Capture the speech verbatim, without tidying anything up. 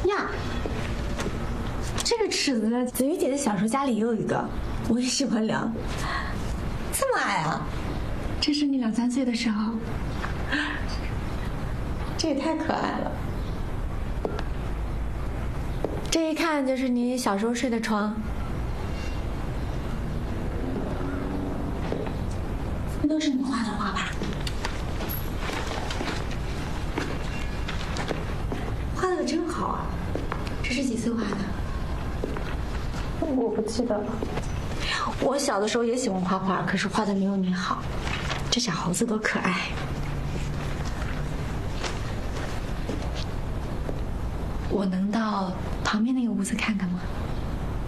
呀，这个尺子，子瑜姐姐小时候家里也有一个，我也喜欢量。这么矮啊？这是你两三岁的时候。这也太可爱了。这一看就是你小时候睡的床。这都是你画的画吧？画的可真好啊！这是几岁画的？ 我不记得了。 我小的时候也喜欢画画，可是画的没有你好。这小猴子多可爱！我能到旁边那个屋子看看吗？